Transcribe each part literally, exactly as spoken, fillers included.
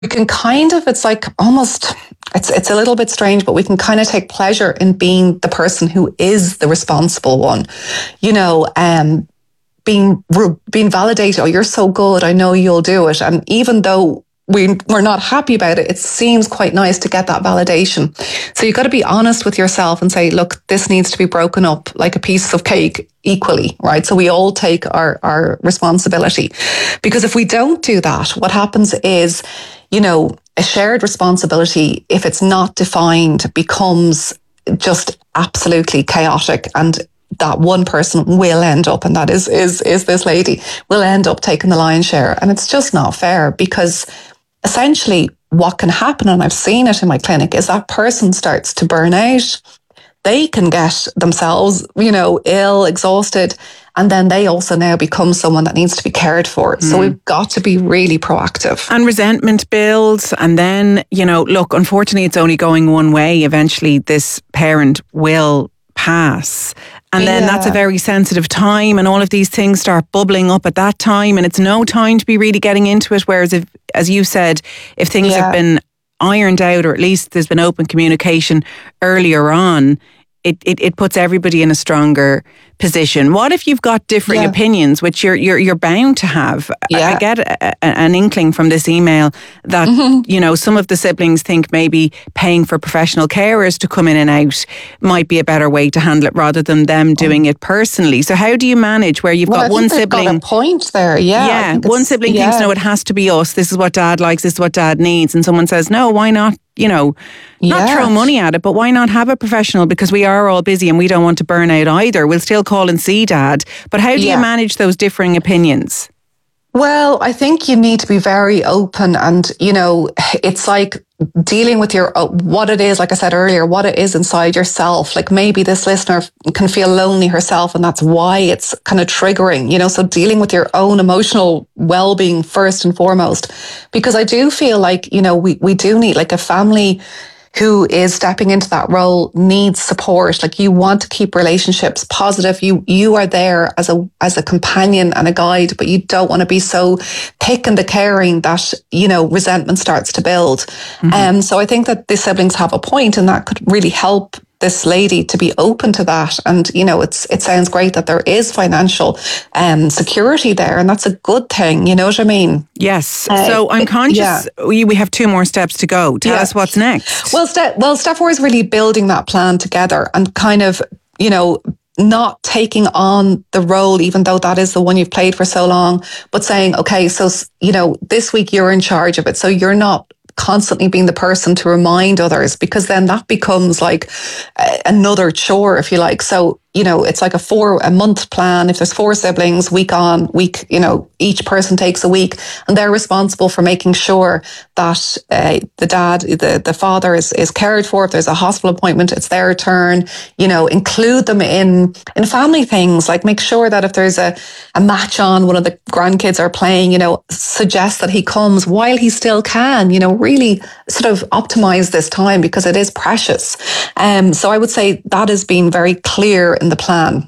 we can kind of, it's like almost, it's it's a little bit strange, but we can kind of take pleasure in being the person who is the responsible one, you know, um, being being validated. Oh, you're so good. I know you'll do it. And even though we, we're not happy about it, it seems quite nice to get that validation. So you've got to be honest with yourself and say, look, this needs to be broken up like a piece of cake equally, right? So we all take our, our responsibility. Because if we don't do that, what happens is, you know, a shared responsibility, if it's not defined, becomes just absolutely chaotic, and that one person will end up, and that is is is this lady, will end up taking the lion's share. And it's just not fair, because essentially what can happen, and I've seen it in my clinic, is that person starts to burn out. They can get themselves, you know, ill, exhausted, and then they also now become someone that needs to be cared for. Mm. So we've got to be really proactive. And resentment builds, and then, you know, look, unfortunately it's only going one way. Eventually this parent will pass. And then yeah. that's a very sensitive time, and all of these things start bubbling up at that time, and it's no time to be really getting into it. Whereas, if, as you said, if things yeah. have been ironed out, or at least there's been open communication earlier on, it, it, it puts everybody in a stronger position. What if you've got differing yeah. opinions, which you're you're you're bound to have? Yeah. I, I get a, a, an inkling from this email that mm-hmm. you know, some of the siblings think maybe paying for professional carers to come in and out might be a better way to handle it, rather than them doing it personally. So how do you manage where you've well, got I one think sibling? Got a point there, yeah. Yeah, one sibling yeah. thinks, no, it has to be us. This is what dad likes. This is what dad needs, and someone says, no, why not? You know, not yeah. throw money at it, but why not have a professional? Because we are all busy and we don't want to burn out either. We'll still call and see dad. But how do yeah. you manage those differing opinions? Well, I think you need to be very open, and, you know, it's like dealing with your, uh, what it is, like I said earlier, what it is inside yourself. Like maybe this listener can feel lonely herself, and that's why it's kind of triggering, you know, so dealing with your own emotional well-being first and foremost, because I do feel like, you know, we, we do need, like, a family who is stepping into that role needs support. Like, you want to keep relationships positive. You, you are there as a, as a companion and a guide, but you don't want to be so thick in the caring that, you know, resentment starts to build. Mm-hmm. Um, so I think that the siblings have a point, and that could really help this lady to be open to that. And, you know, it's, it sounds great that there is financial um, security there, and that's a good thing. You know what I mean? Yes. Uh, so I'm conscious yeah. we, we have two more steps to go. Tell yeah. us what's next. Well, step, well, step four is really building that plan together, and kind of, you know, not taking on the role, even though that is the one you've played for so long, but saying, okay, so, you know, this week you're in charge of it. So you're not constantly being the person to remind others, because then that becomes like uh, another chore, if you like. So, you know, it's like a four a month plan. If there's four siblings, week on, week, you know, each person takes a week, and they're responsible for making sure that uh, the dad, the, the father is, is cared for. If there's a hospital appointment, it's their turn. You know, include them in, in family things, like make sure that if there's a, a match on, one of the grandkids are playing, you know, suggest that he comes while he still can, you know, really sort of optimize this time, because it is precious. Um, so I would say that has been very clear in the plan.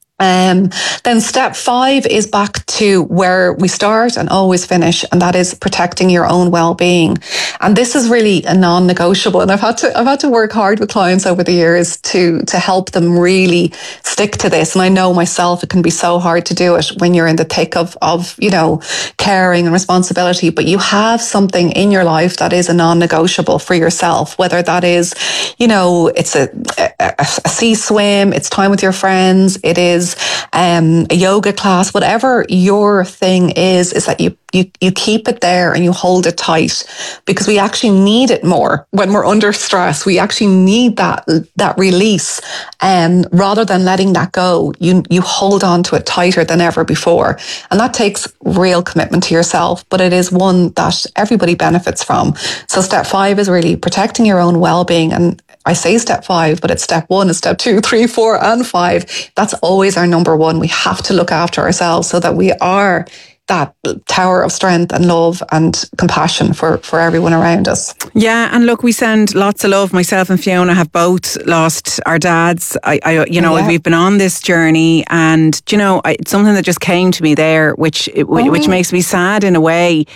Um, then step five is back to where we start and always finish, and that is protecting your own well-being. And this is really a non-negotiable, and I've had to I've had to work hard with clients over the years to to help them really stick to this. And I know myself, it can be so hard to do it when you're in the thick of of you know caring and responsibility. But you have something in your life that is a non-negotiable for yourself, whether that is, you know, it's a a, a sea swim, it's time with your friends, it is Um, a yoga class, whatever your thing is, is that you, you, you keep it there and you hold it tight, because we actually need it more when we're under stress. We actually need that, that release. Um, rather than letting that go, you, you hold on to it tighter than ever before. And that takes real commitment to yourself, but it is one that everybody benefits from. So step five is really protecting your own well-being. And I say step five, but it's step one, it's step two, three, four, and five. That's always our number one. We have to look after ourselves so that we are that tower of strength and love and compassion for, for everyone around us. Yeah, and look, we send lots of love. Myself and Fiona have both lost our dads. I, I you know, yeah. we've been on this journey, and you know, I, it's something that just came to me there, which it, oh. which makes me sad in a way.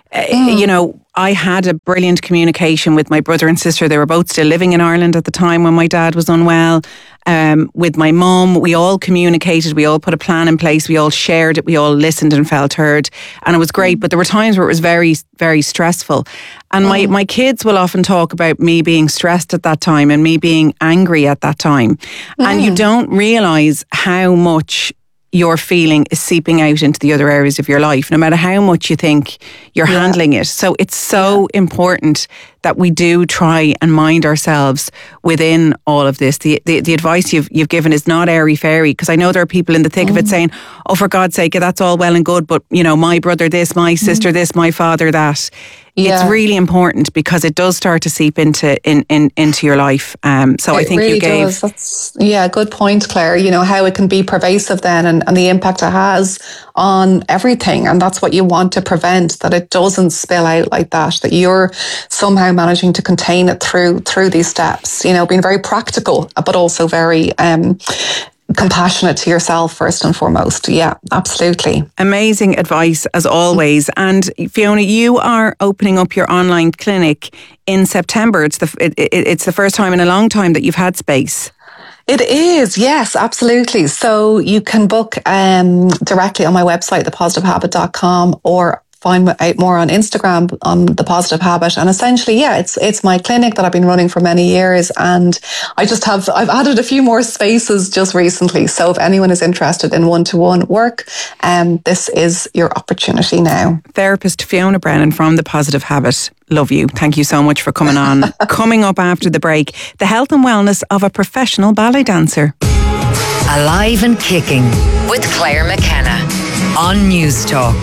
Mm. You know, I had a brilliant communication with my brother and sister. They were both still living in Ireland at the time when my dad was unwell. Um, with my mum, we all communicated, we all put a plan in place, we all shared it, we all listened and felt heard, and it was great. But there were times where it was very, very stressful. And my, my kids will often talk about me being stressed at that time and me being angry at that time. Mm. And you don't realise how much your feeling is seeping out into the other areas of your life, no matter how much you think you're yeah. handling it. So it's so yeah. important that we do try and mind ourselves within all of this. The the, the advice you've you've given is not airy-fairy, because I know there are people in the thick mm. of it saying, oh, for God's sake, that's all well and good, but, you know, my brother this, my sister mm. this, my father that. Yeah. It's really important, because it does start to seep into in, in into your life. Um, so it I think really you gave... Does. That's, yeah, good point, Claire. You know, how it can be pervasive then, and, and the impact it has on everything. And that's what you want to prevent, that it doesn't spill out like that, that you're somehow managing to contain it through through these steps, you know, being very practical, but also very um, compassionate to yourself first and foremost. Yeah, absolutely. Amazing advice as always. And Fiona, you are opening up your online clinic in September. It's the it, it, it's the first time in a long time that you've had space. It is, yes, absolutely. So you can book um, directly on my website, the positive habit dot com, or find out more on Instagram on The Positive Habit. And essentially, yeah, it's it's my clinic that I've been running for many years, and I just have I've added a few more spaces just recently. So if anyone is interested in one-to-one work, um, this is your opportunity now. Therapist Fiona Brennan from The Positive Habit. Love you. Thank you so much for coming on. Coming up after the break, the health and wellness of a professional ballet dancer. Alive and Kicking with Claire McKenna on News Talk.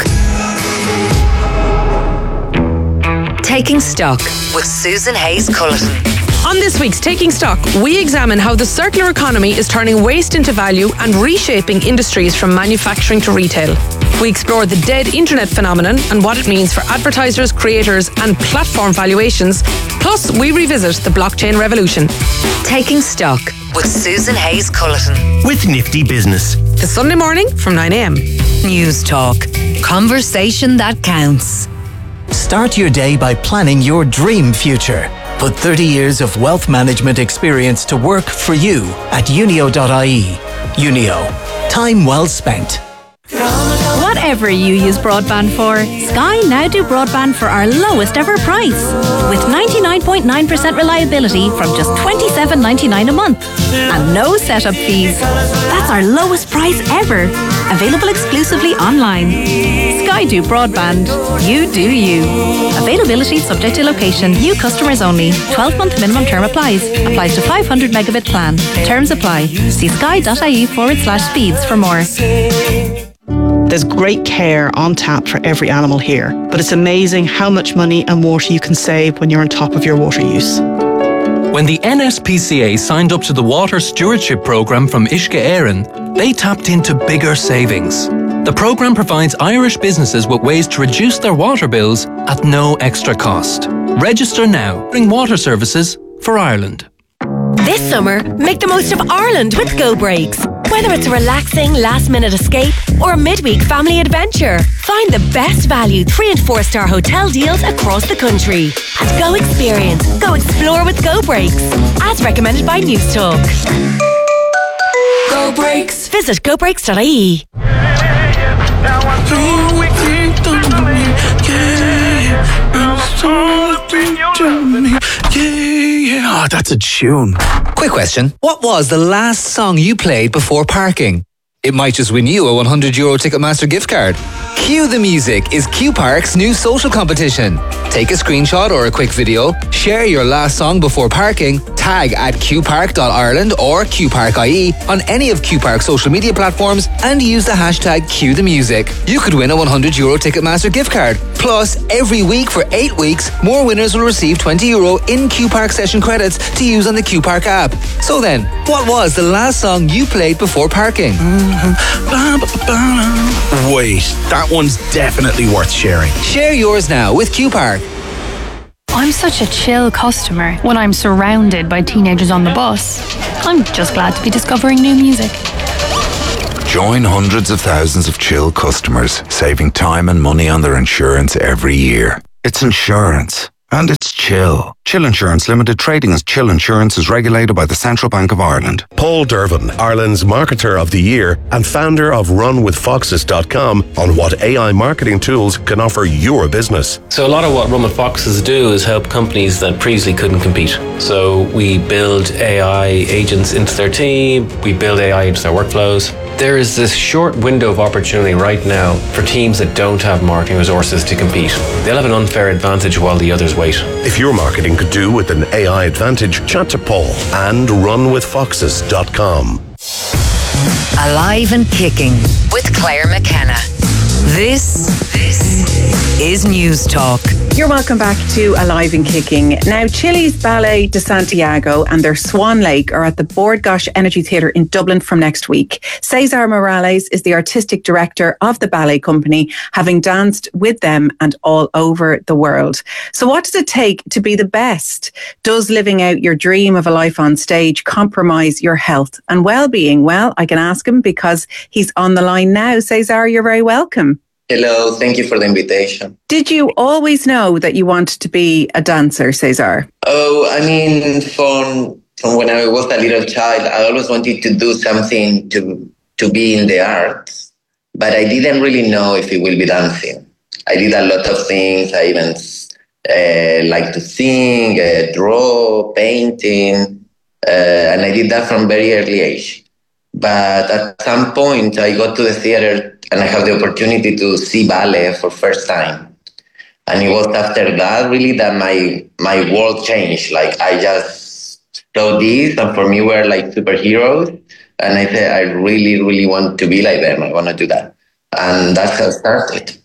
Taking Stock with Susan Hayes-Culleton. On this week's Taking Stock, we examine how the circular economy is turning waste into value and reshaping industries from manufacturing to retail. We explore the dead internet phenomenon and what it means for advertisers, creators and platform valuations. Plus, we revisit the blockchain revolution. Taking Stock with Susan Hayes-Culleton. With Nifty Business. The Sunday morning from nine a.m. News Talk. Conversation that counts. Start your day by planning your dream future. Put thirty years of wealth management experience to work for you at unio dot I E. Unio. Time well spent. Whatever you use broadband for, Sky now do broadband for our lowest ever price. With ninety-nine point nine percent reliability from just twenty-seven ninety-nine a month. And no setup fees. That's our lowest price ever. Available exclusively online. Sky do broadband. You do you. Availability subject to location. New customers only. twelve month minimum term applies. Applies to five hundred megabit plan. Terms apply. See sky.ie forward slash speeds for more. There's great care on tap for every animal here, but it's amazing how much money and water you can save when you're on top of your water use. When the N S P C A signed up to the Water Stewardship Programme from Uisce Éireann, they tapped into bigger savings. The programme provides Irish businesses with ways to reduce their water bills at no extra cost. Register now. Bring water services for Ireland. This summer, make the most of Ireland with Go Breaks. Whether it's a relaxing last-minute escape or a midweek family adventure, find the best value three and four star hotel deals across the country. And go experience, go explore with Go Breaks, as recommended by News Talk. Go Breaks. Visit go breaks dot I E. Yeah, oh, that's a tune. Quick question. What was the last song you played before parking? It might just win you a one hundred euro Ticketmaster gift card. Cue the Music is Q Park's new social competition. Take a screenshot or a quick video, share your last song before parking, tag at q park dot ireland or q park dot I E on any of Q Park's social media platforms and use the hashtag Cue the Music. You could win a one hundred euro Ticketmaster gift card. Plus, every week for eight weeks, more winners will receive twenty euro in Q Park session credits to use on the Q Park app. So then, what was the last song you played before parking? Wait, that one's definitely worth sharing. Share yours now with Q Park. I'm such a chill customer when I'm surrounded by teenagers on the bus. I'm just glad to be discovering new music. Join hundreds of thousands of chill customers saving time and money on their insurance every year. It's insurance. And it's Chill. Chill Insurance Limited, trading as Chill Insurance, is regulated by the Central Bank of Ireland. Paul Dervin, Ireland's Marketer of the Year and founder of run with foxes dot com, on what A I marketing tools can offer your business. So a lot of what Run with Foxes do is help companies that previously couldn't compete. So we build A I agents into their team, we build A I into their workflows. There is this short window of opportunity right now for teams that don't have marketing resources to compete. They'll have an unfair advantage while the others wait. If your marketing could do with an A I advantage, chat to Paul and run with foxes dot com. Alive and Kicking with Claire McKenna. This, this is News Talk. You're welcome back to Alive and Kicking. Now, Chile's Ballet de Santiago and their Swan Lake are at the Bord Gáis Energy Theatre in Dublin from next week. Cesar Morales is the artistic director of the ballet company, having danced with them and all over the world. So what does it take to be the best? Does living out your dream of a life on stage compromise your health and well-being? Well, I can ask him because he's on the line now. Cesar, you're very welcome. Hello, thank you for the invitation. Did you always know that you wanted to be a dancer, Cesar? Oh, I mean, from from when I was a little child, I always wanted to do something to to be in the arts, but I didn't really know if it will be dancing. I did a lot of things. I even uh, like to sing, uh, draw, painting, uh, and I did that from very early age. But at some point, I got to the theater and I had the opportunity to see ballet for first time. And it was after that really that my my world changed. Like I just saw this, and for me were like superheroes. And I said, I really, really want to be like them. I want to do that. And that's how it started.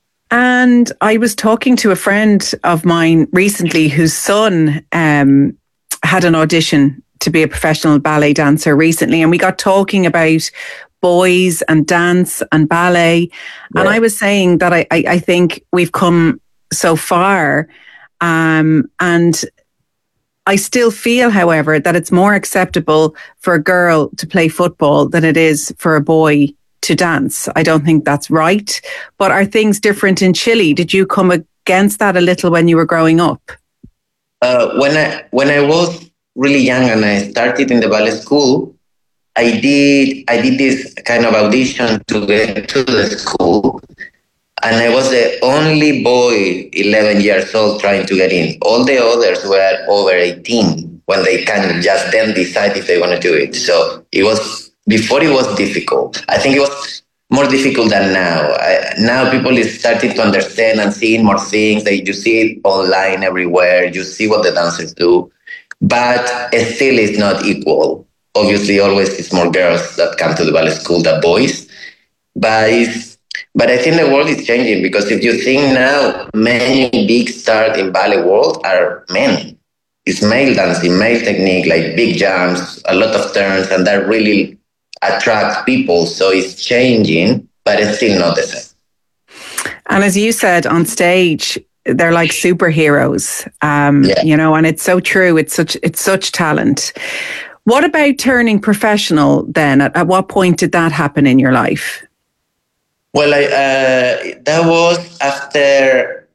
And I was talking to a friend of mine recently whose son um, had an audition to be a professional ballet dancer recently. And we got talking about boys and dance and ballet. Yeah. And I was saying that I, I, I think we've come so far. Um, and I still feel, however, that it's more acceptable for a girl to play football than it is for a boy to dance. I don't think that's right. But are things different in Chile? Did you come against that a little when you were growing up? Uh, when I when I was really young and I started in the ballet school, I did I did this kind of audition to get to the school, and I was the only boy, eleven years old, trying to get in. All the others were over eighteen when they can just then decide if they want to do it. So it was, before it was difficult. I think it was more difficult than now. I, now people is starting to understand and seeing more things. They, you see it online everywhere. You see what the dancers do. But it still is not equal. Obviously, always it's more girls that come to the ballet school than boys. But it's, but I think the world is changing, because if you think now, many big stars in ballet world are men. It's male dancing, male technique, like big jumps, a lot of turns, and that really attract people. So it's changing, but it's still not the same. And as you said on stage, they're like superheroes, um, yeah. you know, and it's so true. It's such it's such talent. What about turning professional then? At, at what point did that happen in your life? Well, I, uh, that was after,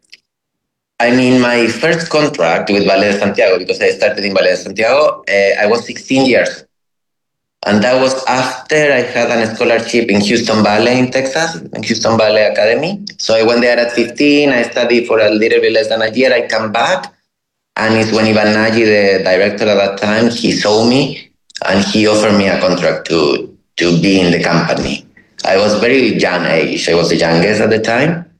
I mean, my first contract with Ballet de Santiago, because I started in Ballet de Santiago, uh, I was sixteen years. And that was after I had a scholarship in Houston Ballet in Texas, in Houston Ballet Academy. So I went there at fifteen. I studied for a little bit less than a year. I come back, and it's when Ivan Nagy, the director at that time, he saw me, and he offered me a contract to, to be in the company. I was very young age. I was the youngest at the time.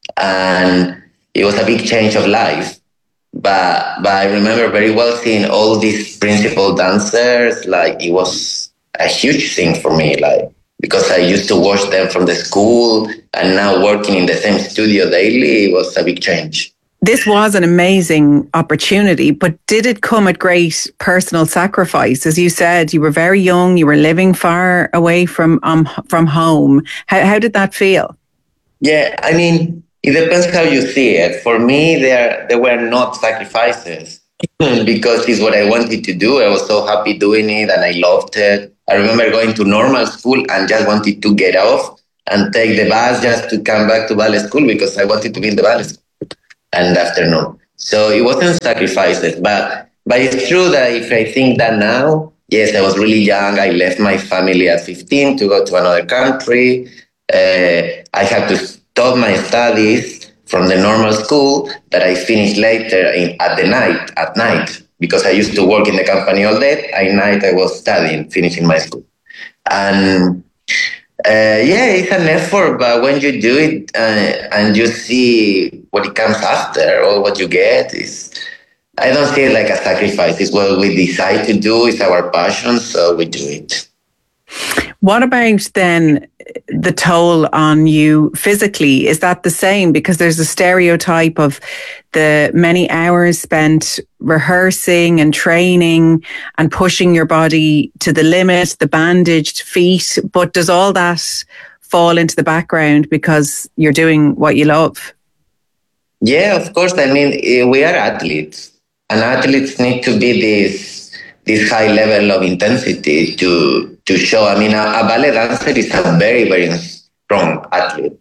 And it was a big change of life. But, but I remember very well seeing all these principal dancers. Like, it was a huge thing for me, like, because I used to watch them from the school, and now working in the same studio daily, it was a big change. This was an amazing opportunity, but did it come at great personal sacrifice? As you said, you were very young, you were living far away from um, from home. How, how did that feel? Yeah, I mean, it depends how you see it. For me, there there were not sacrifices, because it's what I wanted to do. I was so happy doing it, and I loved it. I remember going to normal school and just wanted to get off and take the bus just to come back to ballet school, because I wanted to be in the ballet school. and afternoon. So it wasn't sacrifices, but but it's true that if I think that now, yes, I was really young. I left my family at fifteen to go to another country. Uh, I had to stop my studies from the normal school that I finished later in, at the night, at night, because I used to work in the company all day. At night, I was studying, finishing my school. And uh, yeah, it's an effort, but when you do it uh, and you see what it comes after or what you get, is I don't see it like a sacrifice. It's what we decide to do. It's our passion, so we do it. What about then the toll on you physically? Is that the same? Because there's a stereotype of the many hours spent rehearsing and training and pushing your body to the limit, the bandaged feet. But does all that fall into the background because you're doing what you love? Yeah, of course. I mean, we are athletes, and athletes need to be this this high level of intensity to to show. I mean, a, a ballet dancer is a very, very strong athlete.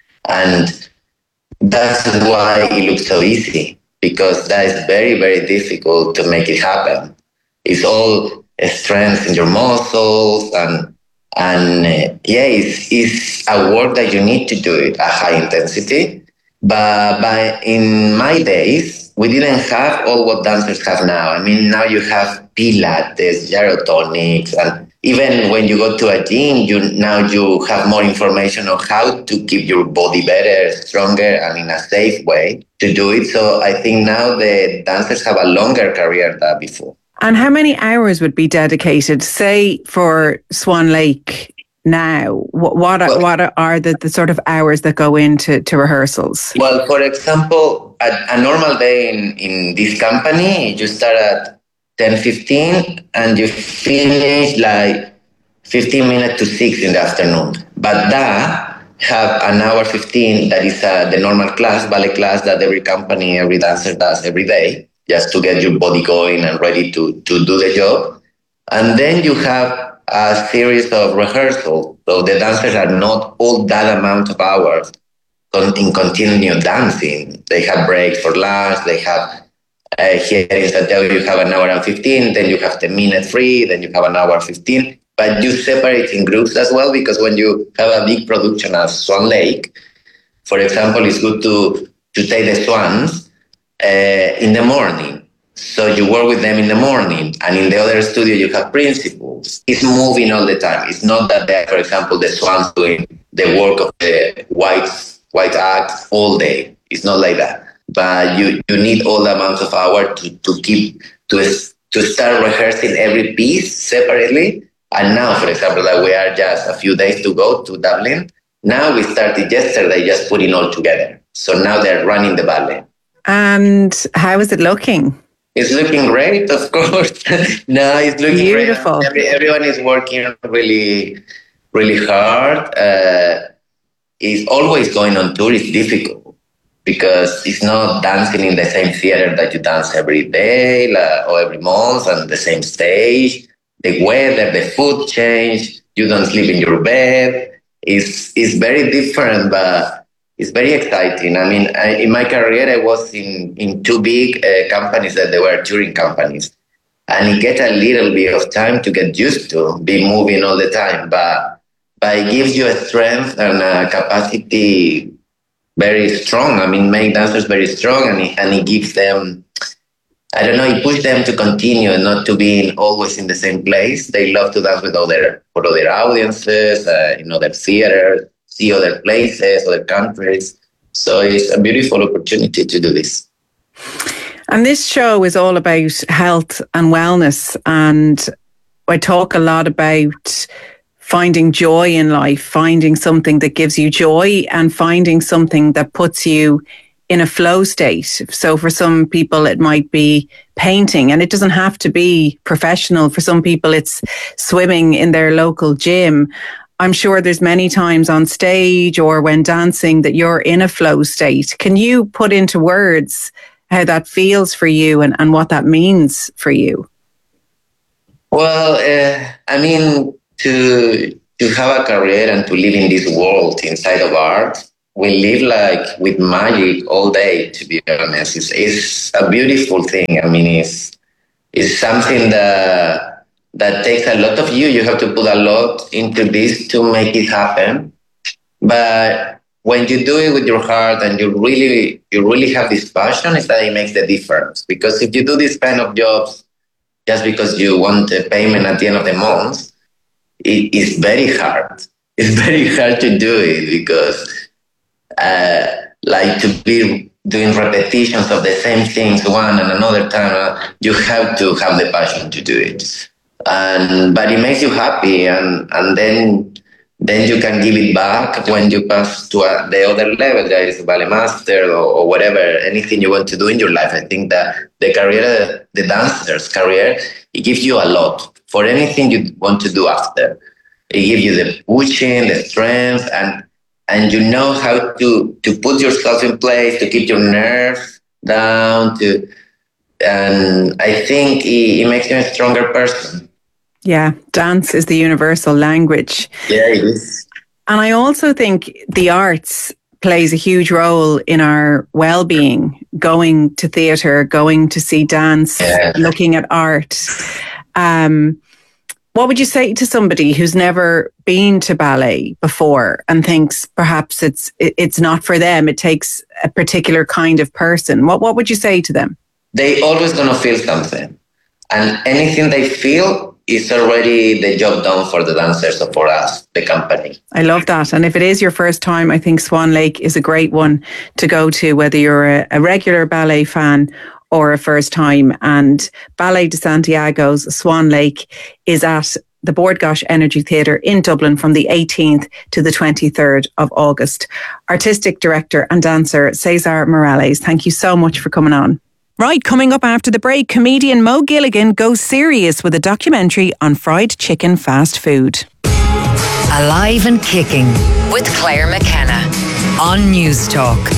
And that's why it looks so easy, because that is very, very difficult to make it happen. It's all strength in your muscles, and and uh, yeah, it's, it's a work that you need to do it at high intensity. But, but in my days, we didn't have all what dancers have now. I mean, now you have Pilates, gyrotonics, and even when you go to a gym, you now you have more information on how to keep your body better, stronger, and in a safe way to do it. So I think now the dancers have a longer career than before. And how many hours would be dedicated, say, for Swan Lake now? What what are, well, what are the, the sort of hours that go into to rehearsals? Well, for example, a, a normal day in, in this company, you start at ten fifteen and you finish like fifteen minutes to six in the afternoon. But that have an hour fifteen that is uh, the normal class, ballet class that every company, every dancer does every day, just to get your body going and ready to, to do the job. And then you have a series of rehearsals. So the dancers are not all that amount of hours in continuous dancing. They have breaks for lunch, they have Uh, here in Santiago, you have an hour and fifteen, then you have ten minutes free, then you have an hour fifteen. But you separate in groups as well, because when you have a big production as Swan Lake, for example, it's good to, to take the swans uh, in the morning. So you work with them in the morning, and in the other studio, you have principals. It's moving all the time. It's not that they're, for example, the swans doing the work of the white, white acts all day. It's not like that. But you, you need all the amounts of hours to, to keep, to, to start rehearsing every piece separately. And now, for example, that we are just a few days to go to Dublin. Now we started yesterday just putting all together. So now they're running the ballet. And how is it looking? It's looking great, of course. No, it's looking beautiful. Great. Every, everyone is working really, really hard. Uh, it's always going on tour is difficult, because it's not dancing in the same theater that you dance every day like, or every month on the same stage. The weather, the food change, you don't sleep in your bed. It's, it's very different, but it's very exciting. I mean, I, in my career, I was in, in two big uh, companies that they were touring companies. And it gets a little bit of time to get used to, be moving all the time. But, but it gives you a strength and a capacity very strong. I mean, make dancers very strong, and it, and it gives them, I don't know, it pushes them to continue and not to be in, always in the same place. They love to dance with other, for other audiences, uh, in other theaters, see other places, other countries. So it's a beautiful opportunity to do this. And this show is all about health and wellness. And I talk a lot about finding joy in life, finding something that gives you joy, and finding something that puts you in a flow state. So for some people, it might be painting, and it doesn't have to be professional. For some people, it's swimming in their local gym. I'm sure there's many times on stage or when dancing that you're in a flow state. Can you put into words how that feels for you and, and what that means for you? Well, uh, I mean, to to have a career and to live in this world inside of art, we live like with magic all day, to be honest. It's, it's a beautiful thing. I mean, it's, it's something that, that takes a lot of you. You have to put a lot into this to make it happen. But when you do it with your heart and you really, you really have this passion, it's that it makes the difference. Because if you do this kind of jobs just because you want a payment at the end of the month, it is very hard. It's very hard to do it because uh, like to be doing repetitions of the same things one and another time, uh, you have to have the passion to do it. And but it makes you happy, and, and then then you can give it back when you pass to a, the other level, that is ballet master or, or whatever, anything you want to do in your life. I think that the career, the dancer's career, it gives you a lot for anything you want to do after. It gives you the pushing, the strength, and and you know how to, to put yourself in place, to keep your nerves down. To, and I think it, it makes you a stronger person. Yeah, dance is the universal language. Yeah, it is. And I also think the arts plays a huge role in our well-being, going to theatre, going to see dance, yeah. looking at art. Um, what would you say to somebody who's never been to ballet before and thinks perhaps it's it's not for them, it takes a particular kind of person? What what would you say to them? They always gonna feel something. And anything they feel is already the job done for the dancers or for us, the company. I love that. And if it is your first time, I think Swan Lake is a great one to go to, whether you're a, a regular ballet fan or a first time. And Ballet de Santiago's Swan Lake is at the Bord Gáis Energy Theatre in Dublin from the eighteenth to the twenty-third of August. Artistic director and dancer Cesar Morales, thank you so much for coming on. Right, coming up after the break, comedian Mo Gilligan goes serious with a documentary on fried chicken fast food. Alive and Kicking with Claire McKenna on News Talk.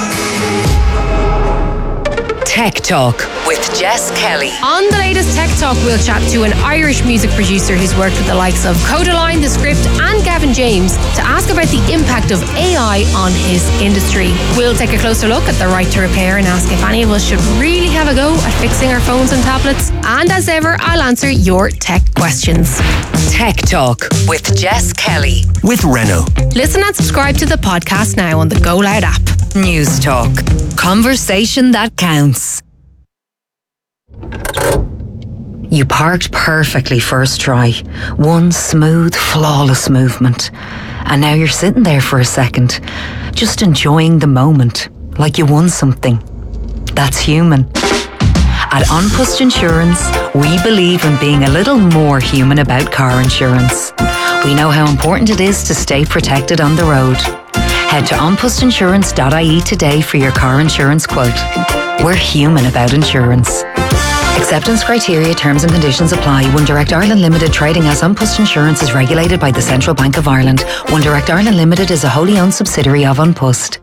Tech Talk with Jess Kelly. On the latest Tech Talk, we'll chat to an Irish music producer who's worked with the likes of Codaline, The Script and Gavin James to ask about the impact of A I on his industry. We'll take a closer look at the right to repair and ask if any of us should really have a go at fixing our phones and tablets. And as ever, I'll answer your tech questions. Tech Talk with Jess Kelly. With Renault. Listen and subscribe to the podcast now on the Go Loud app. News Talk. Conversation that counts. You parked perfectly first try. One smooth, flawless movement. And now you're sitting there for a second, just enjoying the moment, like you won something. That's human. At An Post Insurance, we believe in being a little more human about car insurance. We know how important it is to stay protected on the road. Head to an post insurance dot I E today for your car insurance quote. We're human about insurance. Acceptance criteria, terms and conditions apply. One Direct Ireland Limited trading as An Post Insurance is regulated by the Central Bank of Ireland. One Direct Ireland Limited is a wholly owned subsidiary of An Post.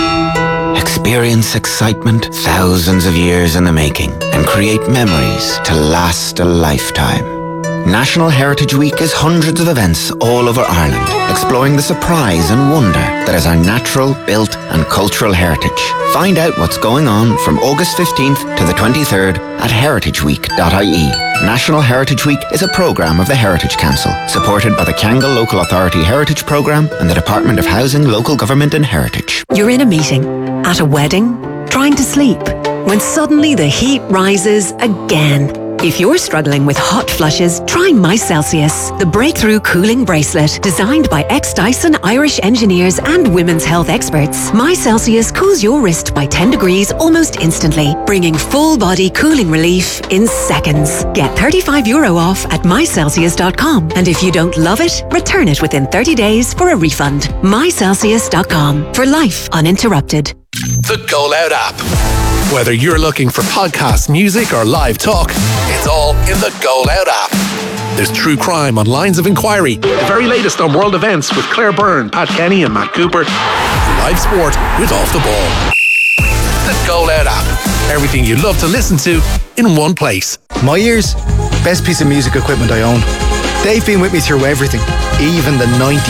Experience excitement thousands of years in the making and create memories to last a lifetime. National Heritage Week is hundreds of events all over Ireland, exploring the surprise and wonder that is our natural, built and cultural heritage. Find out what's going on from August fifteenth to the twenty-third at heritage week dot I E. National Heritage Week is a programme of the Heritage Council, supported by the Kangol Local Authority Heritage Programme and the Department of Housing, Local Government and Heritage. You're in a meeting, at a wedding, trying to sleep, when suddenly the heat rises again. If you're struggling with hot flushes, try My Celsius, the breakthrough cooling bracelet designed by ex-Dyson Irish engineers and women's health experts. My Celsius cools your wrist by ten degrees almost instantly, bringing full-body cooling relief in seconds. Get thirty-five euro off at my celsius dot com, and if you don't love it, return it within thirty days for a refund. my celsius dot com, for life uninterrupted. The Go Loud app. Whether you're looking for podcast, music or live talk, it's all in the Go Loud app. There's true crime on Lines of Inquiry, the very latest on world events with Claire Byrne, Pat Kenny and Matt Cooper, live sport with Off the Ball. The Go Loud app. Everything you love to listen to in one place. My ears, best piece of music equipment I own. They've been with me through everything, even the nineties.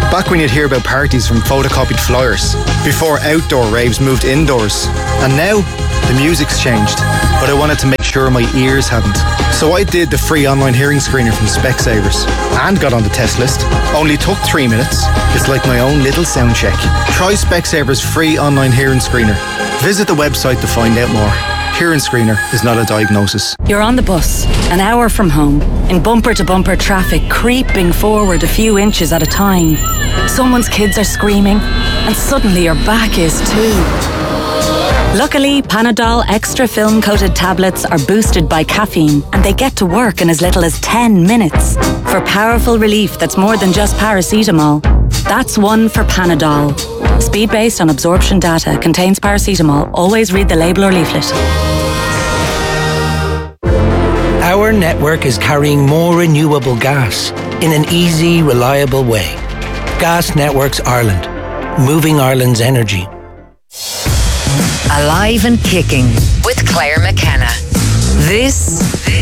Back when you'd hear about parties from photocopied flyers, before outdoor raves moved indoors. And now, the music's changed, but I wanted to make sure my ears hadn't. So I did the free online hearing screener from Specsavers and got on the test list. Only took three minutes. It's like my own little sound check. Try Specsavers free online hearing screener. Visit the website to find out more. Hearing screener is not a diagnosis. You're on the bus, an hour from home, in bumper-to-bumper traffic, creeping forward a few inches at a time. Someone's kids are screaming, and suddenly your back is too. Luckily, Panadol Extra film-coated tablets are boosted by caffeine, and they get to work in as little as ten minutes. For powerful relief that's more than just paracetamol. That's one for Panadol. Speed based on absorption data, contains paracetamol. Always read the label or leaflet. Our network is carrying more renewable gas in an easy, reliable way. Gas Networks Ireland. Moving Ireland's energy. Alive and Kicking with Claire McKenna. This,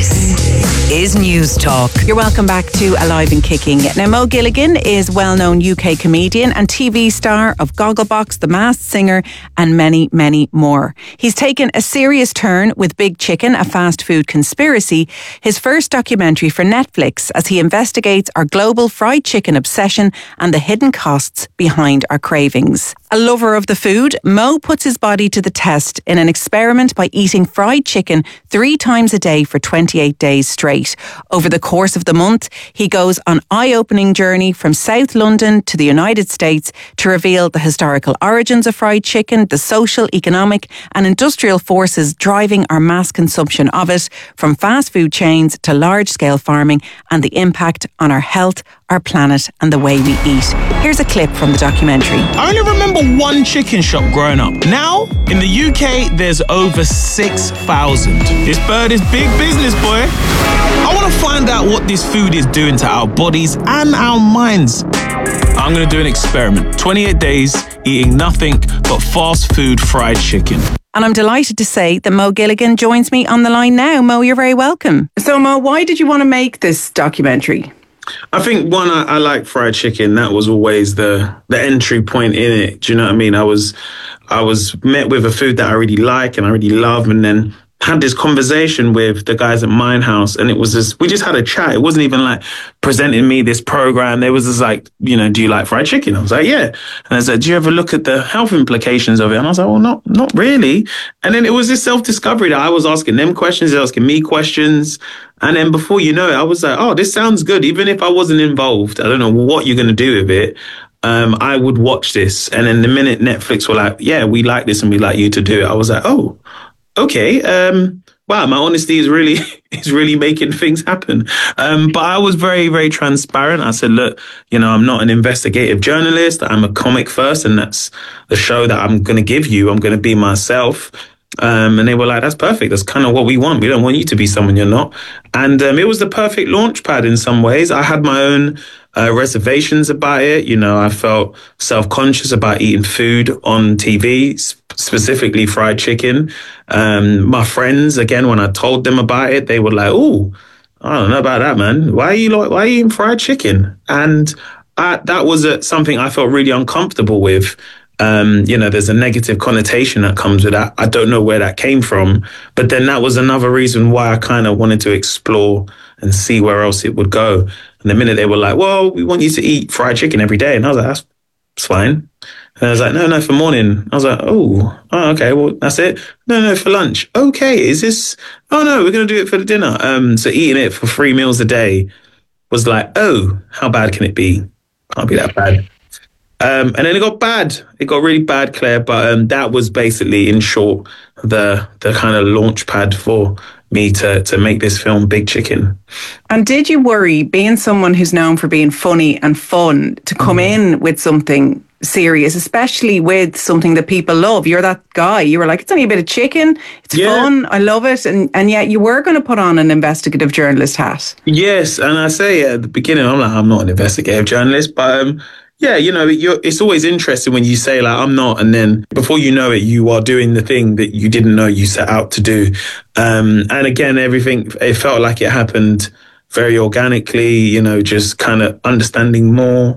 this is News Talk. You're welcome back to Alive and Kicking. Now, Mo Gilligan is well-known U K comedian and T V star of Gogglebox, The Masked Singer, and many, many more. He's taken a serious turn with Big Chicken, a fast food conspiracy, his first documentary for Netflix, as he investigates our global fried chicken obsession and the hidden costs behind our cravings. A lover of the food, Mo puts his body to the test in an experiment by eating fried chicken three times a day for twenty-eight days straight. Over the course of the month, he goes on eye-opening journey from South London to the United States to reveal the historical origins of fried chicken, the social, economic and industrial forces driving our mass consumption of it, from fast food chains to large-scale farming, and the impact on our health, our planet and the way we eat. Here's a clip from the documentary. I only remember one chicken shop growing up. Now, in the U K, there's over six thousand. This bird is big business, boy. I want to find out what this food is doing to our bodies and our minds. I'm going to do an experiment. twenty-eight days, eating nothing but fast food fried chicken. And I'm delighted to say that Mo Gilligan joins me on the line now. Mo, you're very welcome. So, Mo, why did you want to make this documentary? I think one, I, I like fried chicken. That was always the the entry point in it. Do you know what I mean? I was I was met with a food that I really like and I really love, and then had this conversation with the guys at Mindhouse, and it was just, we just had a chat. It wasn't even like presenting me this program. They was just like, you know, do you like fried chicken? I was like, yeah. And I said, do you ever look at the health implications of it? And I was like, well, not, not really. And then it was this self-discovery that I was asking them questions, they were asking me questions. And then before you know it, I was like, oh, this sounds good. Even if I wasn't involved, I don't know what you're going to do with it. Um, I would watch this. And then the minute Netflix were like, yeah, we like this and we'd like you to do it, I was like, oh, okay. Um, wow, my honesty is really is really making things happen. Um, but I was very, very transparent. I said, look, you know, I'm not an investigative journalist. I'm a comic first, and that's the show that I'm going to give you. I'm going to be myself. Um, and they were like, that's perfect. That's kind of what we want. We don't want you to be someone you're not. And um, it was the perfect launch pad in some ways. I had my own uh, reservations about it. You know, I felt self-conscious about eating food on T V, sp- specifically fried chicken. Um, my friends, again, when I told them about it, they were like, oh, I don't know about that, man. Why are you like, why are you eating fried chicken? And I, that was a, something I felt really uncomfortable with. Um, you know, there's a negative connotation that comes with that. I don't know where that came from, but then that was another reason why I kind of wanted to explore and see where else it would go. And the minute they were like, well, we want you to eat fried chicken every day. And I was like, that's, that's fine. And I was like, no, no, for morning. I was like, oh, oh, okay, well, that's it. No, no, for lunch. Okay, is this, oh no, we're going to do it for the dinner. Um, so eating it for three meals a day was like, oh, how bad can it be? Can't be that bad. Um, and then it got bad. It got really bad, Claire. But um, that was basically, in short, the the kind of launch pad for me to to make this film, Big Chicken. And did you worry, being someone who's known for being funny and fun, to come mm. in with something serious, especially with something that people love? You're that guy. You were like, it's only a bit of chicken. It's yeah. fun. I love it. And and yet you were going to put on an investigative journalist hat. Yes. And I say at the beginning, I'm like, I'm not an investigative journalist, but um, yeah, you know, you're, it's always interesting when you say like, I'm not. And then before you know it, you are doing the thing that you didn't know you set out to do. Um, and again, everything, it felt like it happened very organically, you know, just kind of understanding more,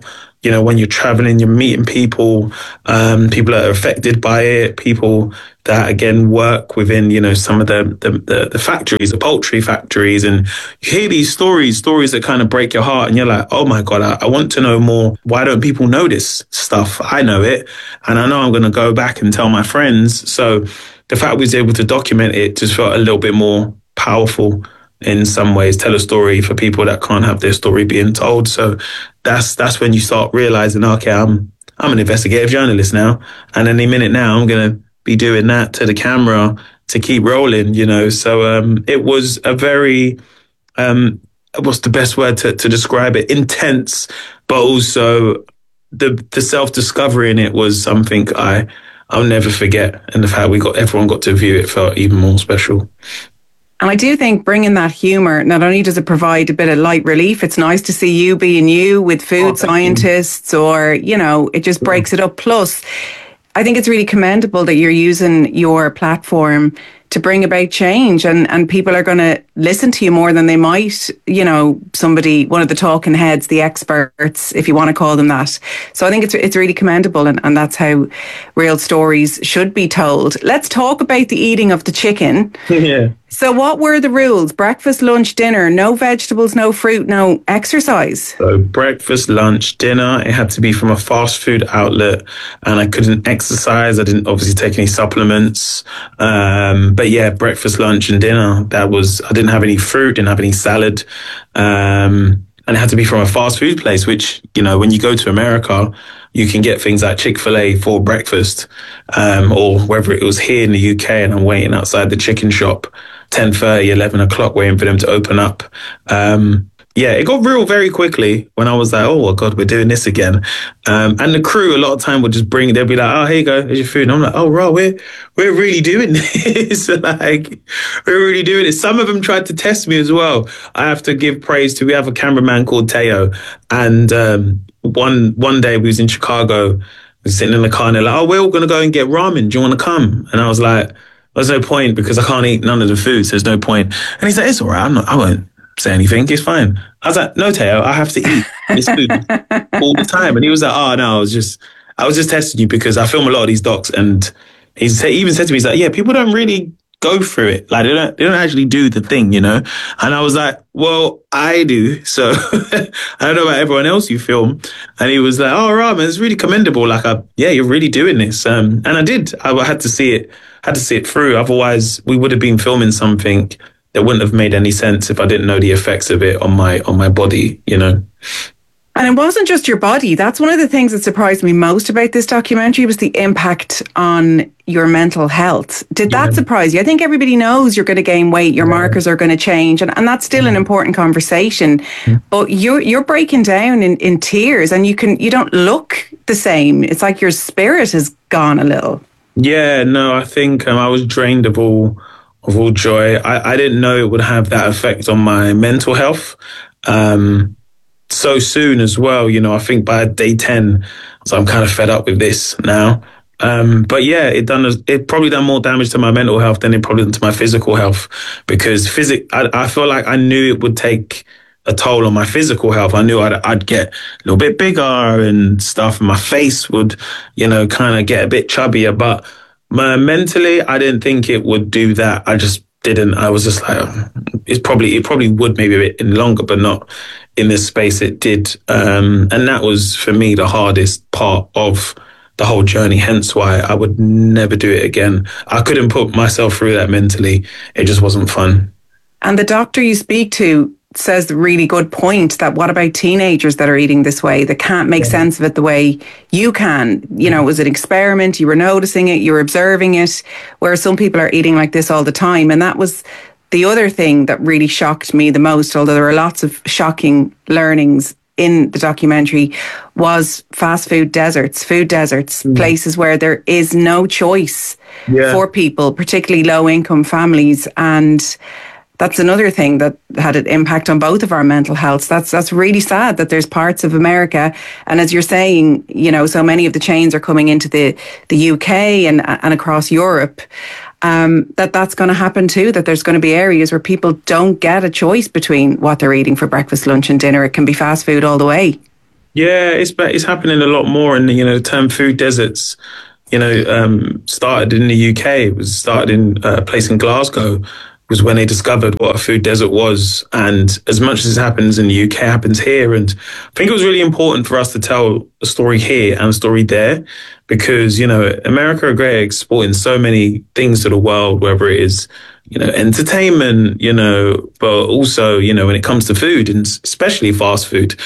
you know, when you're traveling, you're meeting people, um, people that are affected by it, people that, again, work within, you know, some of the, the, the, the factories, the poultry factories. And you hear these stories, stories that kind of break your heart. And you're like, oh, my God, I, I want to know more. Why don't people know this stuff? I know it. And I know I'm going to go back and tell my friends. So the fact we was able to document it just felt a little bit more powerful in some ways, tell a story for people that can't have their story being told. So that's that's when you start realizing, okay, I'm I'm an investigative journalist now. And any minute now, I'm going to be doing that to the camera to keep rolling, you know. So um, it was a very, um, what's the best word to, to describe it? Intense, but also the the self-discovery in it was something I, I'll never forget. And the fact we got everyone got to view it felt even more special. And I do think bringing that humour, not only does it provide a bit of light relief, it's nice to see you being you with food oh, scientists you. or, you know, it just breaks yeah. it up. Plus, I think it's really commendable that you're using your platform to bring about change, and, and people are going to listen to you more than they might, you know, somebody, one of the talking heads, the experts, if you want to call them that. So I think it's it's really commendable, and, and that's how real stories should be told. Let's talk about the eating of the chicken. Yeah. So what were the rules? Breakfast, lunch, dinner, no vegetables, no fruit, no exercise? So breakfast, lunch, dinner, it had to be from a fast food outlet, and I couldn't exercise. I didn't obviously take any supplements. Um, but yeah, breakfast, lunch and dinner, that was, I didn't have any fruit, didn't have any salad. Um, and it had to be from a fast food place, which, you know, when you go to America, you can get things like Chick-fil-A for breakfast, um, or whether it was here in the U K and I'm waiting outside the chicken shop, ten thirty, eleven o'clock, waiting for them to open up. Um, yeah, it got real very quickly when I was like, oh, God, we're doing this again. Um, and the crew, a lot of time would just bring, they'd be like, oh, here you go, here's your food. And I'm like, oh, bro, we're, we're really doing this. Like, we're really doing it. Some of them tried to test me as well. I have to give praise to, we have a cameraman called Teo. And um, one one day we was in Chicago, we were sitting in the car and they're like, oh, we're all going to go and get ramen. Do you want to come? And I was like, there's no point because I can't eat none of the food, so there's no point. And he's like, it's all right, I'm not, I won't say anything, it's fine. I was like, no, Teo, I have to eat this food all the time. And he was like, oh, no, I was just, I was just testing you because I film a lot of these docs. And he even said to me, he's like, yeah, people don't really go through it. Like, they don't, they don't actually do the thing, you know? And I was like, well, I do. So I don't know about everyone else you film. And he was like, oh, right, man, it's really commendable. Like, I, yeah, you're really doing this. Um, and I did. I had to see it, had to see it through. Otherwise, we would have been filming something that wouldn't have made any sense if I didn't know the effects of it on my on my body, you know. And it wasn't just your body. That's one of the things that surprised me most about this documentary was the impact on your mental health. Did that yeah. surprise you? I think everybody knows you're going to gain weight, your yeah. markers are going to change, and, and that's still yeah. an important conversation. Yeah. But you're you're breaking down in, in tears, and you can you don't look the same. It's like your spirit has gone a little. Yeah, no, I think um, I was drained of all of all joy. I, I didn't know it would have that effect on my mental health um, so soon as well. You know, I think by day ten, so I'm kind of fed up with this now. Um, but yeah, it done it probably done more damage to my mental health than it probably done to my physical health, because physic I, I feel like I knew it would take a toll on my physical health. I knew I'd, I'd get a little bit bigger and stuff, and my face would, you know, kind of get a bit chubbier, but My, mentally, I didn't think it would do that. I just didn't. I was just like, oh, it's probably, it probably would maybe a bit longer, but not in this space it did. Um, and that was, for me, the hardest part of the whole journey, hence why I would never do it again. I couldn't put myself through that mentally. It just wasn't fun. And the doctor you speak to says the really good point that what about teenagers that are eating this way, that can't make yeah. sense of it the way you can? You know, it was an experiment, you were noticing it, you were observing it, whereas some people are eating like this all the time. And that was the other thing that really shocked me the most, although there were lots of shocking learnings in the documentary, was fast food deserts, food deserts, mm. places where there is no choice yeah. for people, particularly low income families. And that's another thing that had an impact on both of our mental health. That's that's really sad that there's parts of America, and as you're saying, you know, so many of the chains are coming into the, the U K and and across Europe, um, that that's going to happen too, that there's going to be areas where people don't get a choice between what they're eating for breakfast, lunch and dinner. It can be fast food all the way. Yeah, it's it's happening a lot more. And, you know, the term food deserts, you know, um, started in the U K. It was started in a place in Glasgow, was when they discovered what a food desert was. And as much as it happens in the U K, it happens here. And I think it was really important for us to tell a story here and a story there, because, you know, America are great at exporting so many things to the world, whether it is, you know, entertainment, you know, but also, you know, when it comes to food, and especially fast food.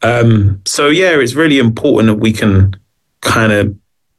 Um, so, yeah, it's really important that we can kind of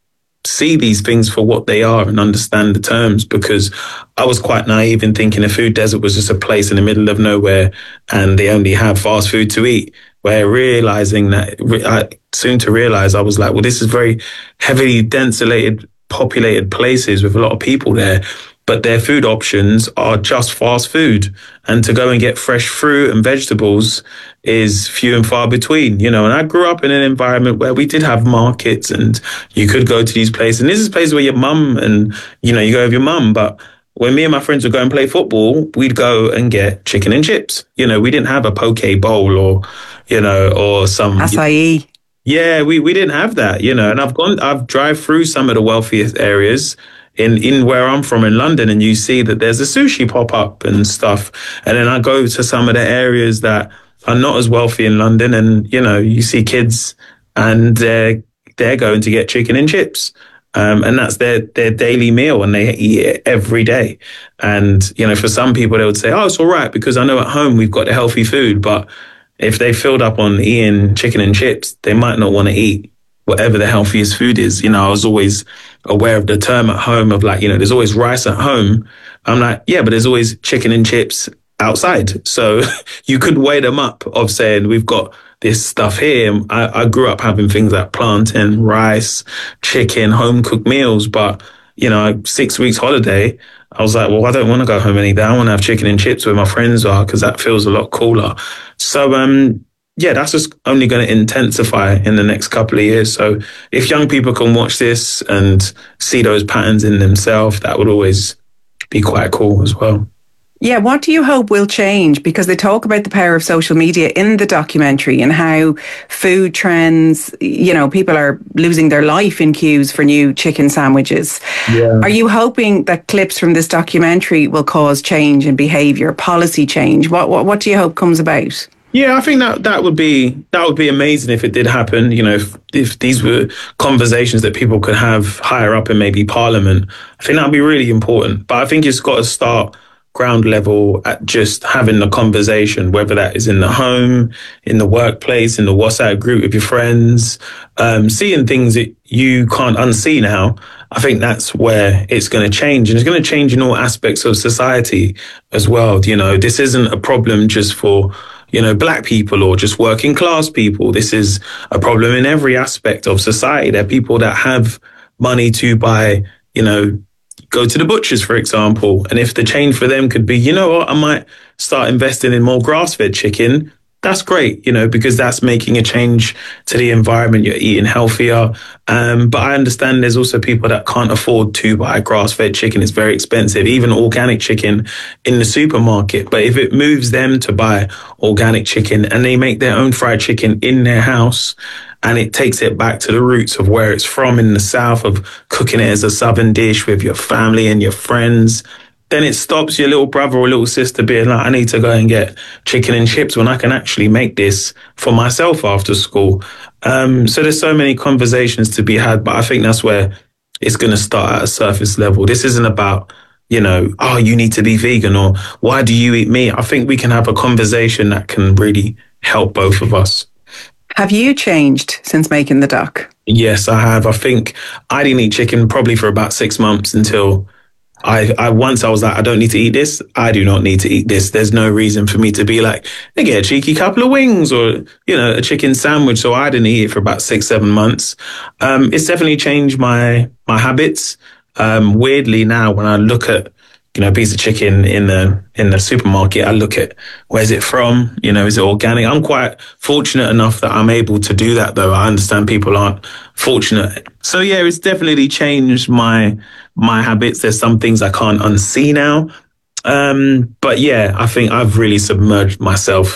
see these things for what they are and understand the terms, because I was quite naive in thinking a food desert was just a place in the middle of nowhere and they only have fast food to eat, where realizing that, I, soon to realize, I was like, well, this is very heavily denselated, populated places with a lot of people there, but their food options are just fast food. And to go and get fresh fruit and vegetables is few and far between, you know. And I grew up in an environment where we did have markets and you could go to these places. And this is a place where your mum and, you know, you go with your mum. But when me and my friends would go and play football, we'd go and get chicken and chips. You know, we didn't have a poke bowl or, you know, or some acai. Yeah, we, we didn't have that, you know. And I've gone, I've drive through some of the wealthiest areas in, in where I'm from in London, and you see that there's a sushi pop up and stuff. And then I go to some of the areas that are not as wealthy in London, and, you know, you see kids and they're, they're going to get chicken and chips. Um, and that's their, their daily meal, and they eat it every day. And, you know, for some people, they would say, oh, it's all right, because I know at home we've got the healthy food. But if they filled up on eating chicken and chips, they might not want to eat whatever the healthiest food is. You know, I was always aware of the term at home of like, you know, there's always rice at home. I'm like, yeah, but there's always chicken and chips outside. So you could weigh them up of saying, we've got this stuff here. I, I grew up having things like plantain, rice, chicken, home cooked meals. But, you know, six weeks holiday, I was like, well, I don't want to go home and eat that. I want to have chicken and chips where my friends are, because that feels a lot cooler. So, um, yeah, that's just only going to intensify in the next couple of years. So if young people can watch this and see those patterns in themselves, that would always be quite cool as well. Yeah, what do you hope will change? Because they talk about the power of social media in the documentary and how food trends, you know, people are losing their life in queues for new chicken sandwiches. Yeah. Are you hoping that clips from this documentary will cause change in behaviour, policy change? What, what what do you hope comes about? Yeah, I think that that would be that would be amazing if it did happen. You know, if, if these were conversations that people could have higher up in maybe Parliament, I think that would be really important. But I think it's got to start ground level at just having the conversation, whether that is in the home, in the workplace, in the WhatsApp group with your friends, um, seeing things that you can't unsee now. I think that's where it's going to change, and it's going to change in all aspects of society as well. You know, this isn't a problem just for, you know, black people or just working class people. This is a problem in every aspect of society. There are people that have money to buy, you know, go to the butchers, for example. And if the change for them could be, you know what, I might start investing in more grass-fed chicken. That's great, you know, because that's making a change to the environment. You're eating healthier. Um, but I understand there's also people that can't afford to buy grass-fed chicken. It's very expensive, even organic chicken in the supermarket. But if it moves them to buy organic chicken and they make their own fried chicken in their house, and it takes it back to the roots of where it's from in the South, of cooking it as a Southern dish with your family and your friends, then it stops your little brother or little sister being like, I need to go and get chicken and chips when I can actually make this for myself after school. Um, so there's so many conversations to be had, but I think that's where it's going to start at a surface level. This isn't about, you know, oh, you need to be vegan, or why do you eat meat? I think we can have a conversation that can really help both of us. Have you changed since making the doc? Yes, I have. I think I didn't eat chicken probably for about six months until I, I once I was like, I don't need to eat this. I do not need to eat this. There's no reason for me to be like, I get a cheeky couple of wings or, you know, a chicken sandwich. So I didn't eat it for about six, seven months. Um, it's definitely changed my, my habits. Um, weirdly now, when I look at, you know, a piece of chicken in the in the supermarket, I look at where's it from? You know, is it organic? I'm quite fortunate enough that I'm able to do that, though. I understand people aren't fortunate. So yeah, it's definitely changed my my habits. There's some things I can't unsee now. Um, but yeah, I think I've really submerged myself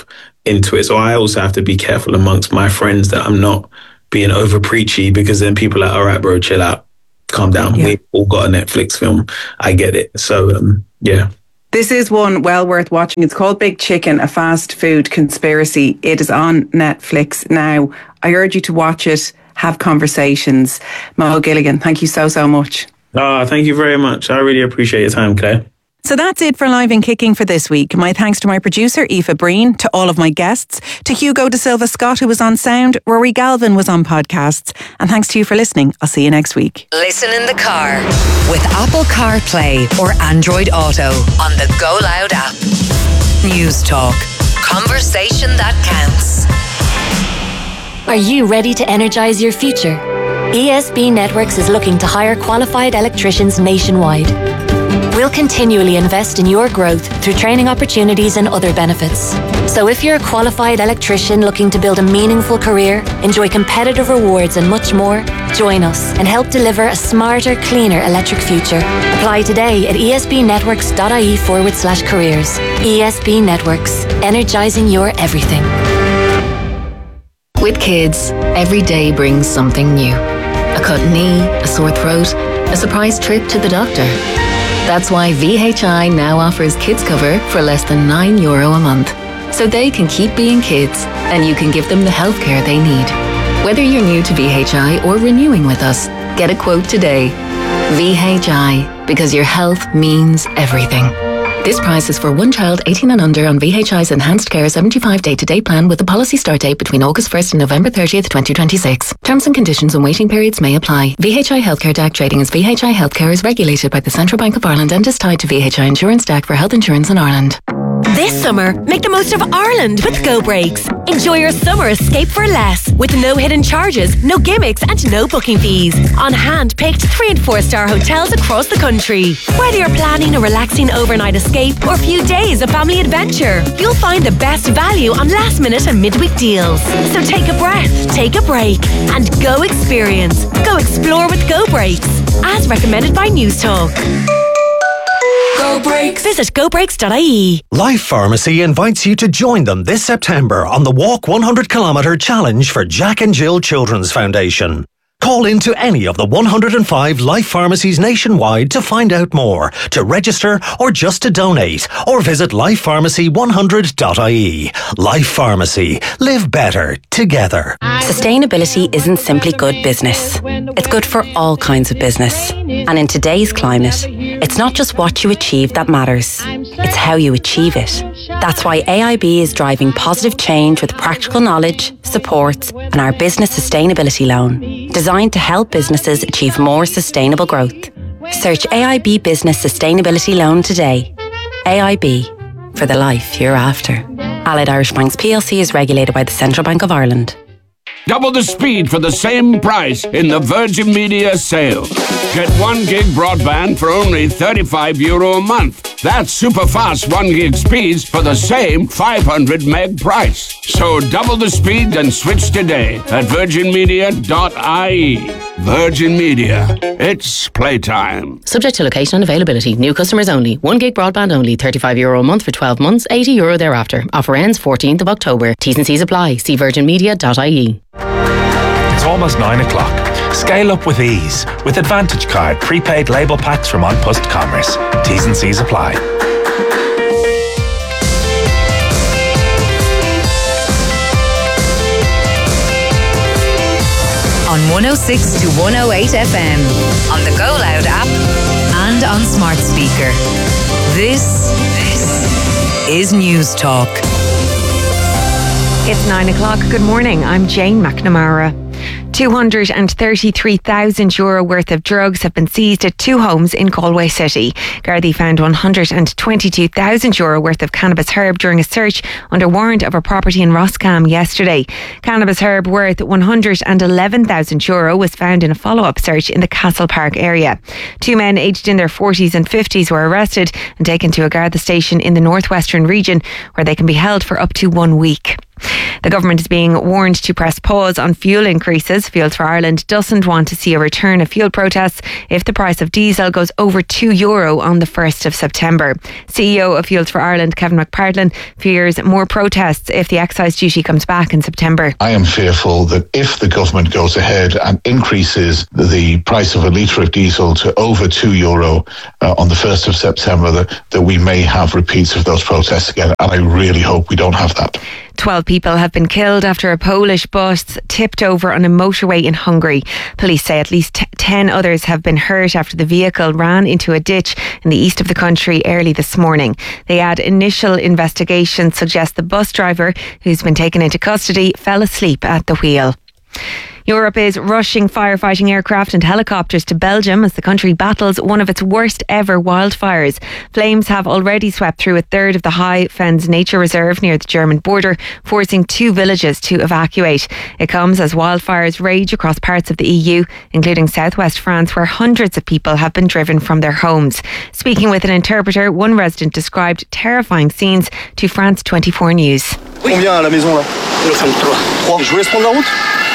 into it. So I also have to be careful amongst my friends that I'm not being over preachy, because then people are like, all right, bro, chill out, calm down. Yeah. We all got a Netflix film. I get it. So, um, yeah. This is one well worth watching. It's called Big Chicken, a fast food conspiracy. It is on Netflix now. I urge you to watch it, have conversations. Mo Gilligan, thank you so, so much. Oh, thank you very much. I really appreciate your time, Claire. So that's it for Live and Kicking for this week. My thanks to my producer, Aoife Breen, to all of my guests, to Hugo De Silva Scott, who was on sound, Rory Galvin was on podcasts, and thanks to you for listening. I'll see you next week. Listen in the car with Apple CarPlay or Android Auto on the Go Loud app. News Talk. Conversation that counts. Are you ready to energise your future? E S B Networks is looking to hire qualified electricians nationwide. We'll continually invest in your growth through training opportunities and other benefits. So if you're a qualified electrician looking to build a meaningful career, enjoy competitive rewards and much more, join us and help deliver a smarter, cleaner electric future. Apply today at esbnetworks.ie forward slash careers. E S B Networks, energising your everything. With kids, every day brings something new. A cut knee, a sore throat, a surprise trip to the doctor. That's why V H I now offers kids cover for less than nine euro a month. So they can keep being kids and you can give them the healthcare they need. Whether you're new to V H I or renewing with us, get a quote today. V H I, because your health means everything. This price is for one child eighteen and under on V H I's Enhanced Care seventy-five day-to-day plan with a policy start date between August first and November thirtieth, twenty twenty-six. Terms and conditions and waiting periods may apply. V H I Healthcare D A C trading as V H I Healthcare is regulated by the Central Bank of Ireland and is tied to V H I Insurance D A C for health insurance in Ireland. This summer, make the most of Ireland with Go Breaks. Enjoy your summer escape for less, with no hidden charges, no gimmicks and no booking fees. On hand-picked three and four star hotels across the country. Whether you're planning a relaxing overnight escape or a few days of family adventure, you'll find the best value on last minute and midweek deals. So take a breath, take a break and go experience. Go explore with Go Breaks, as recommended by News Talk. Go Breaks. Visit go breaks dot I E. Life Pharmacy invites you to join them this September on the Walk one hundred kilometre Challenge for Jack and Jill Children's Foundation. Call in to any of the one hundred five Life Pharmacies nationwide to find out more, to register or just to donate, or visit life pharmacy one hundred dot I E. Life Pharmacy. Live better together. Sustainability isn't simply good business. It's good for all kinds of business. And in today's climate, it's not just what you achieve that matters. It's how you achieve it. That's why A I B is driving positive change with practical knowledge, support, and our business sustainability loan, designed to help businesses achieve more sustainable growth. Search A I B Business Sustainability Loan today. A I B, for the life you're after. Allied Irish Banks P L C is regulated by the Central Bank of Ireland. Double the speed for the same price in the Virgin Media sale. Get one gig broadband for only thirty-five euro a month. That's super fast one gig speeds for the same five hundred meg price. So double the speed and switch today at virgin media dot I E. Virgin Media. It's playtime. Subject to location and availability. New customers only. one gig broadband only. thirty-five euro a month for twelve months. eighty euro thereafter. Offer ends fourteenth of October. T's and C's apply. See virgin media dot I E. It's almost nine o'clock. Scale up with ease with Advantage Card prepaid label packs from An Post Commerce. T's and C's apply. On one oh six to one oh eight F M, on the Go Loud app, and on smart speaker. This, this is News Talk. It's nine o'clock. Good morning. I'm Jane McNamara. two hundred thirty-three thousand euro worth of drugs have been seized at two homes in Galway City. Gardaí found one hundred twenty-two thousand euro worth of cannabis herb during a search under warrant of a property in Roscommon yesterday. Cannabis herb worth one hundred eleven thousand euro was found in a follow-up search in the Castle Park area. Two men aged in their forties and fifties were arrested and taken to a Garda station in the northwestern region, where they can be held for up to one week. The government is being warned to press pause on fuel increases. Fuels for Ireland doesn't want to see a return of fuel protests if the price of diesel goes over two euro on the first of September. C E O of Fuels for Ireland, Kevin McPartlin, fears more protests if the excise duty comes back in September. I am fearful that if the government goes ahead and increases the price of a litre of diesel to over two euro uh, on the first of September, that, that we may have repeats of those protests again. And I really hope we don't have that. Twelve people have been killed after a Polish bus tipped over on a motorway in Hungary. Police say at least t- ten others have been hurt after the vehicle ran into a ditch in the east of the country early this morning. They add initial investigations suggest the bus driver, who's been taken into custody, fell asleep at the wheel. Europe is rushing firefighting aircraft and helicopters to Belgium as the country battles one of its worst ever wildfires. Flames have already swept through a third of the High Fens Nature Reserve near the German border, forcing two villages to evacuate. It comes as wildfires rage across parts of the E U, including southwest France, where hundreds of people have been driven from their homes. Speaking with an interpreter, one resident described terrifying scenes to France twenty-four News. Combien à la maison là? Je vous laisse prendre la route.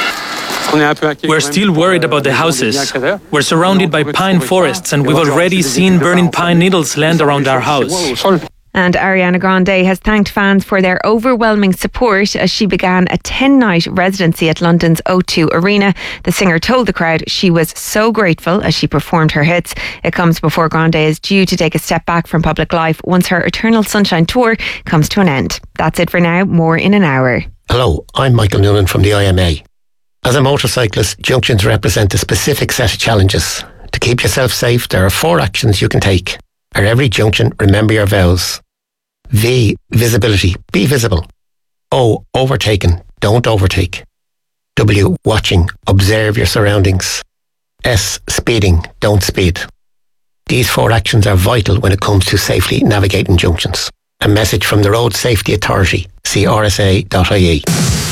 We're still worried about the houses. We're surrounded by pine forests and we've already seen burning pine needles land around our house. And Ariana Grande has thanked fans for their overwhelming support as she began a ten-night residency at London's O two Arena. The singer told the crowd she was so grateful as she performed her hits. It comes before Grande is due to take a step back from public life once her Eternal Sunshine tour comes to an end. That's it for now. More in an hour. Hello, I'm Michael Noonan from the I M A. As a motorcyclist, junctions represent a specific set of challenges. To keep yourself safe, there are four actions you can take. At every junction, remember your vows. V, visibility, be visible. O, overtaken, don't overtake. W, watching, observe your surroundings. S, speeding, don't speed. These four actions are vital when it comes to safely navigating junctions. A message from the Road Safety Authority, see r s a dot i e.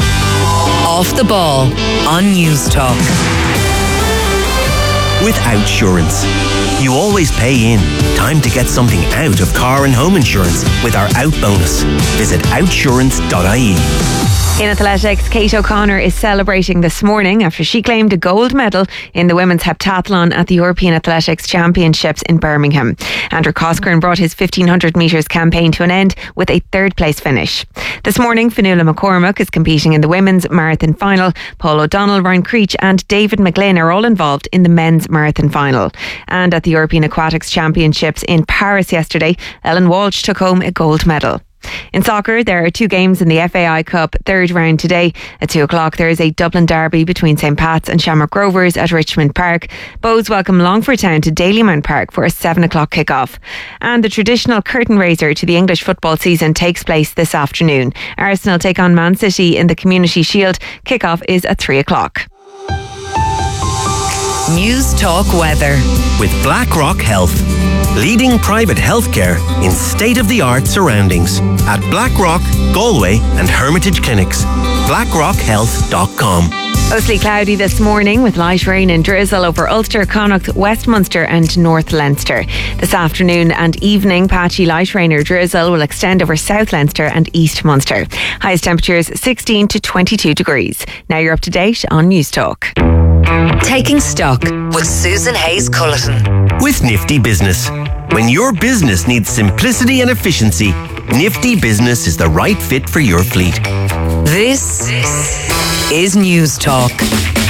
Off the Ball on News Talk. With Outsurance, you always pay in. Time to get something out of car and home insurance with our Out bonus. Visit outsurance dot i e. In athletics, Kate O'Connor is celebrating this morning after she claimed a gold medal in the women's heptathlon at the European Athletics Championships in Birmingham. Andrew Coscoran brought his fifteen hundred metres campaign to an end with a third place finish. This morning, Fionnuala McCormack is competing in the women's marathon final. Paul O'Donnell, Ryan Creech and David McGlynn are all involved in the men's marathon final. And at the European Aquatics Championships in Paris yesterday, Ellen Walsh took home a gold medal. In soccer, there are two games in the F A I Cup third round today. At two o'clock, there is a Dublin derby between St Pat's and Shamrock Rovers at Richmond Park. Bows welcome Longford Town to Dalymount Park for a seven o'clock kick-off. And the traditional curtain raiser to the English football season takes place this afternoon. Arsenal take on Man City in the Community Shield. Kick-off is at three o'clock. News Talk Weather. With BlackRock Health. Leading private healthcare in state-of-the-art surroundings at Blackrock, Galway and Hermitage Clinics. blackrock health dot com. Mostly cloudy this morning with light rain and drizzle over Ulster, Connacht, Westminster and North Leinster. This afternoon and evening, patchy light rain or drizzle will extend over South Leinster and East Munster. Highest temperatures sixteen to twenty-two degrees. Now you're up to date on News Talk. Taking Stock with Susan Hayes Culleton. With Nifty Business. When your business needs simplicity and efficiency, Nifty Business is the right fit for your fleet. This is News Talk.